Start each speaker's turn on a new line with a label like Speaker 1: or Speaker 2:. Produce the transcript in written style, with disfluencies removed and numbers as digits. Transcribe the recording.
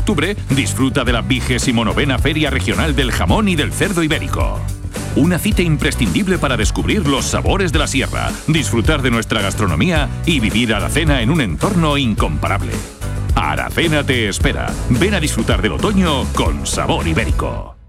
Speaker 1: octubre, disfruta de la 29ª Feria Regional del Jamón y del Cerdo Ibérico. Una cita imprescindible para descubrir los sabores de la sierra, disfrutar de nuestra gastronomía y vivir Aracena en un entorno incomparable. Aracena te espera. Ven a disfrutar del otoño con sabor ibérico.